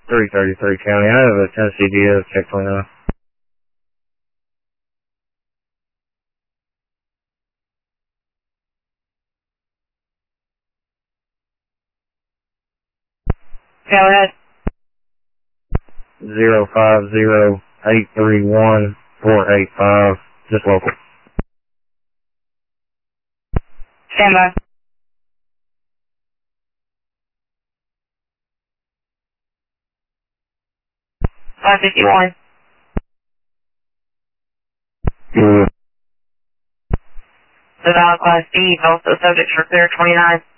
333 County. I have a Tennessee DO check 29. Go ahead. 050-831-485. Just local. Stand by. $551. The valid class B, also subject for clear 29.